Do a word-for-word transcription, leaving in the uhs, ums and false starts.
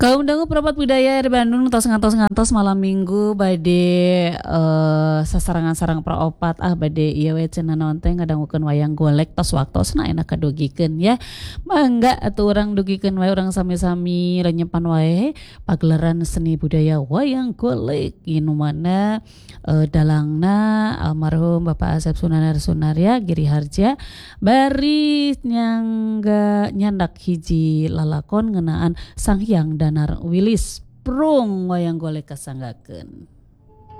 Kaum dangu perapat budaya di Bandung tos ngantos-ngantos malam minggu bade eh, sasarangan-sarang praopat ah bade ieu we cenah naon teh ngadangukeun wayang golek tos waktosna enak kadugikeun ya. Mangga atuh urang dugikeun wae urang sami-sami renyepan wae pagelaran seni budaya wayang golek inu mana eh, dalangna almarhum Bapak Asep Sunanar Sunaria Giri Harja bari nyangga nyandak hiji lalakon ngeunaan Sang Hyang Danar Wilis prung wayang golek kasanggakeun.